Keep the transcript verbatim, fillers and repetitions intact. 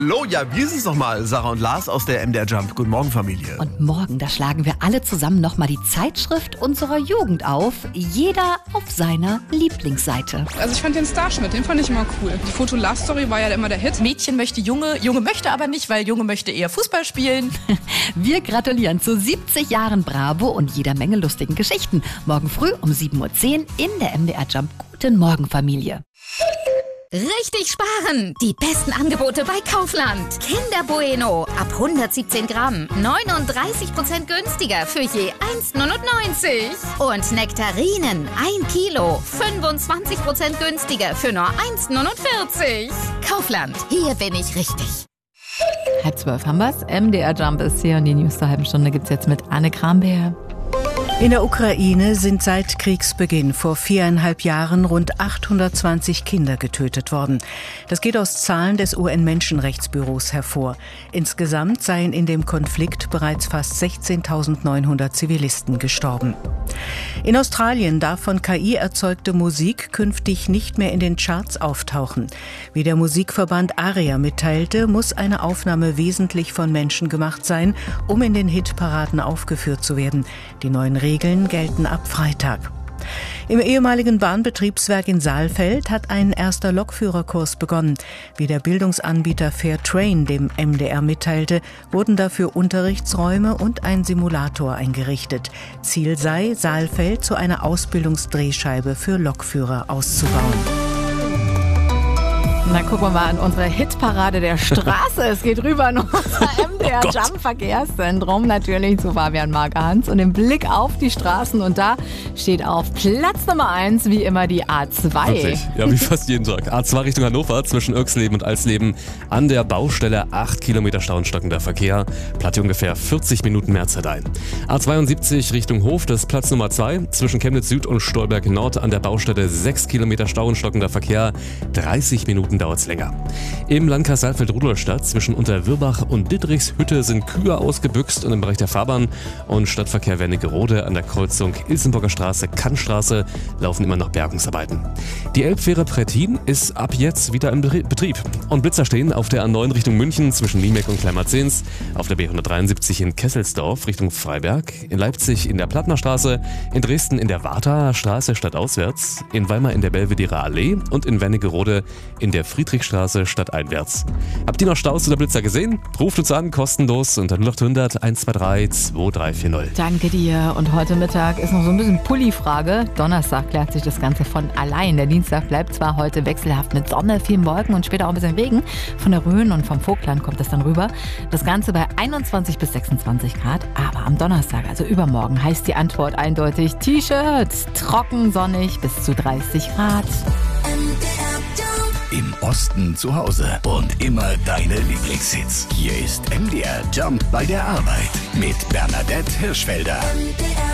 Hallo, ja, wir sind es nochmal, Sarah und Lars aus der M D R Jump. Guten Morgen, Familie. Und morgen, da schlagen wir alle zusammen nochmal die Zeitschrift unserer Jugend auf. Jeder auf seiner Lieblingsseite. Also ich fand den Starschnitt, den fand ich immer cool. Die Foto-Love-Story war ja immer der Hit. Mädchen möchte Junge, Junge möchte aber nicht, weil Junge möchte eher Fußball spielen. Wir gratulieren zu siebzig Jahren Bravo und jeder Menge lustigen Geschichten. Morgen früh um sieben Uhr zehn in der M D R Jump. Guten Morgen, Familie. Richtig sparen! Die besten Angebote bei Kaufland. Kinder Bueno ab hundertsiebzehn Gramm. neununddreißig Prozent günstiger für je eins Komma neunundneunzig. Und Nektarinen ein Kilo. fünfundzwanzig Prozent günstiger für nur eins Komma neunundvierzig. Kaufland, hier bin ich richtig. Halb zwölf haben wir's. M D R Jump ist hier und die News zur halben Stunde gibt's jetzt mit Anne Krambeer. In der Ukraine sind seit Kriegsbeginn vor viereinhalb Jahren rund achthundertzwanzig Kinder getötet worden. Das geht aus Zahlen des U N-Menschenrechtsbüros hervor. Insgesamt seien in dem Konflikt bereits fast sechzehntausendneunhundert Zivilisten gestorben. In Australien darf von K I erzeugte Musik künftig nicht mehr in den Charts auftauchen. Wie der Musikverband ARIA mitteilte, muss eine Aufnahme wesentlich von Menschen gemacht sein, um in den Hitparaden aufgeführt zu werden. Die neuen Regeln gelten ab Freitag. Im ehemaligen Bahnbetriebswerk in Saalfeld hat ein erster Lokführerkurs begonnen. Wie der Bildungsanbieter Fairtrain dem M D R mitteilte, wurden dafür Unterrichtsräume und ein Simulator eingerichtet. Ziel sei, Saalfeld zu einer Ausbildungsdrehscheibe für Lokführer auszubauen. Na, gucken wir mal an unsere Hitparade der Straße. Es geht rüber in unser M D R Oh Jump Verkehrszentrum. Natürlich zu Fabian Marker-Hans und den Blick auf die Straßen. Und da steht auf Platz Nummer eins wie immer die A zwei. Wirklich? Ja, wie fast jeden Tag. A zwei Richtung Hannover zwischen Irxleben und Alsleben. An der Baustelle acht Kilometer Stau und stockender Verkehr. Plant hier ungefähr vierzig Minuten mehr Zeit ein. A zweiundsiebzig Richtung Hof, das ist Platz Nummer zwei. Zwischen Chemnitz Süd und Stolberg Nord an der Baustelle sechs Kilometer Stau und stockender Verkehr. dreißig Minuten dauert es länger. Im Landkreis Saalfeld-Rudolstadt zwischen Unterwirbach und Dittrichshütte sind Kühe ausgebüxt und im Bereich der Fahrbahn und Stadtverkehr Wernigerode an der Kreuzung Ilsenburger Straße, Kannstraße laufen immer noch Bergungsarbeiten. Die Elbfähre Prettin ist ab jetzt wieder im Betrieb. Und Blitzer stehen auf der A neun Richtung München zwischen Niemek und Kleinmarzens, auf der B hundertdreiundsiebzig in Kesselsdorf Richtung Freiberg, in Leipzig in der Plattner Straße, in Dresden in der Warthaar Straße stadtauswärts, in Weimar in der Belvedere Allee und in Wernigerode in der Friedrichstraße stadteinwärts. Habt ihr noch Staus oder Blitzer gesehen? Ruft uns an, kostenlos unter null acht hundert eins zwei drei zwei drei vier null. Danke dir. Und heute Mittag ist noch so ein bisschen Pulli-Frage. Donnerstag klärt sich das Ganze von allein. Der Dienstag bleibt zwar heute wechselhaft mit Sonne, vielen Wolken und später auch ein bisschen Regen. Von der Rhön und vom Vogtland kommt das dann rüber. Das Ganze bei einundzwanzig bis sechsundzwanzig Grad. Aber am Donnerstag, also übermorgen, heißt die Antwort eindeutig T-Shirts. Trocken, sonnig bis zu dreißig Grad. Im Osten zu Hause und immer deine Lieblingshits. Hier ist M D R Jump bei der Arbeit mit Bernadette Hirschfelder.